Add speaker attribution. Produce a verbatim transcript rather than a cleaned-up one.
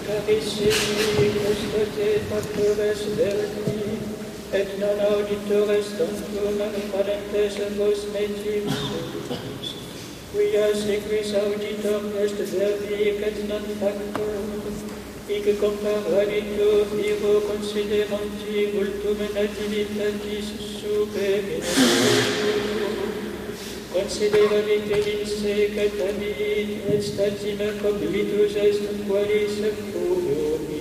Speaker 1: carissimi custode factores verdi, et non auditores tantum parentes vos metibus, quia sequis auditor est verdi et non factor, ic comparaditur viro consideranti vultum nativitatis supervenentur, considerabile insecta vit et statima coglitus est qualis furum